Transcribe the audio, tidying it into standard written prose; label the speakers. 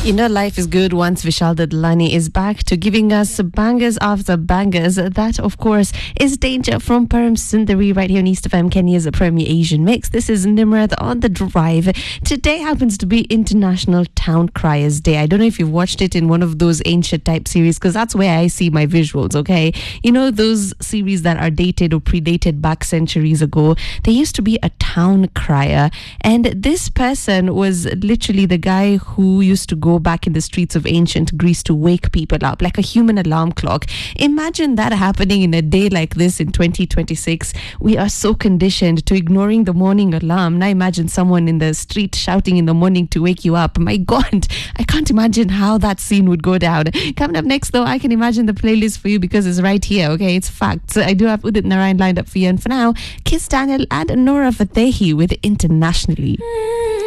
Speaker 1: You know, life is good once Vishal Dadlani is back to giving us bangers after bangers. That, of course, is Danger from Param Sundari right here on East FM, Kenya's premier Asian mix. This is Nimrath on the drive. Today happens to be International Town Criers Day. I don't know if you've watched it in one of those ancient type series, because that's where I see my visuals, okay? You know, those series that are dated or predated back centuries ago. There used to be a town crier, and this person was literally the guy who used to go back in the streets of ancient Greece to wake people up like a human alarm clock. Imagine that happening in a day like this in 2026. We are so conditioned to ignoring the morning alarm. Now imagine someone in the street shouting in the morning to wake you up. My God, I can't imagine how that scene would go down. Coming up next, though, I can imagine the playlist for you because it's right here, okay? It's facts. I do have Udit Narayan lined up for you. And for now, Kiss Daniel and Nora Fatehi with Internationally.